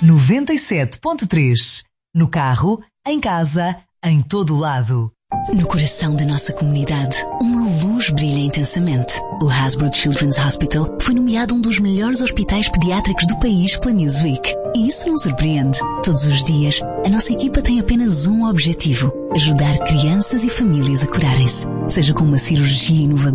97.3. No carro, em casa, em todo lado. No coração da nossa comunidade, uma luz brilha intensamente. O Hasbro Children's Hospital foi nomeado um dos melhores hospitais pediátricos do país pela Newsweek. E isso não surpreende. Todos os dias, a nossa equipa tem apenas um objetivo: ajudar crianças e famílias a curarem-se. Seja com uma cirurgia inovadora,